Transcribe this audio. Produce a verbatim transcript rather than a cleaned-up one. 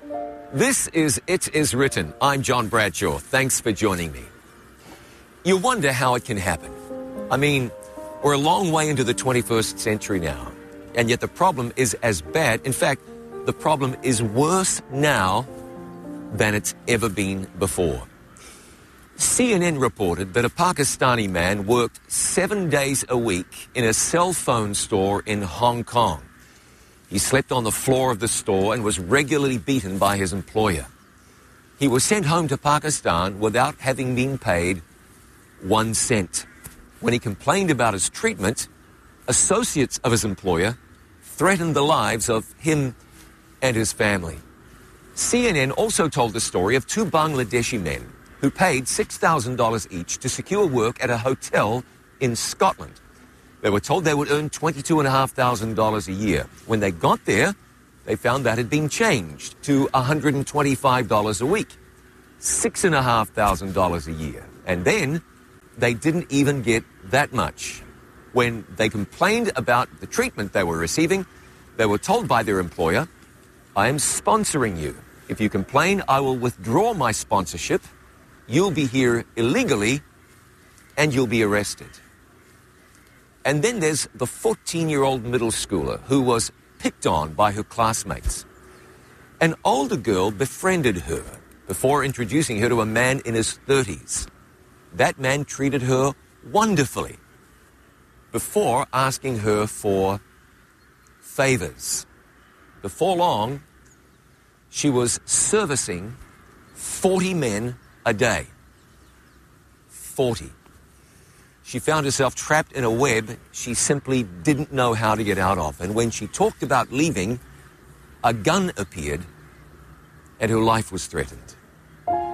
This is It Is Written. I'm John Bradshaw. Thanks for joining me. You wonder how it can happen. I mean, we're a long way into the twenty-first century now, and yet the problem is as bad. In fact, the problem is worse now than it's ever been before. C N N reported that a Pakistani man worked seven days a week in a cell phone store in Hong Kong. He slept on the floor of the store and was regularly beaten by his employer. He was sent home to Pakistan without having been paid one cent. When he complained about his treatment, associates of his employer threatened the lives of him and his family. C N N also told the story of two Bangladeshi men who paid six thousand dollars each to secure work at a hotel in Scotland. They were told they would earn twenty-two thousand five hundred dollars a year. When they got there, they found that had been changed to one hundred twenty-five dollars a week, six thousand five hundred dollars a year. And then they didn't even get that much. When they complained about the treatment they were receiving, they were told by their employer, "I am sponsoring you. If you complain, I will withdraw my sponsorship. You'll be here illegally and you'll be arrested." And then there's the fourteen-year-old middle schooler who was picked on by her classmates. An older girl befriended her before introducing her to a man in his thirties. That man treated her wonderfully before asking her for favors. Before long, she was servicing forty men a day. forty. She found herself trapped in a web she simply didn't know how to get out of. And when she talked about leaving, a gun appeared and her life was threatened.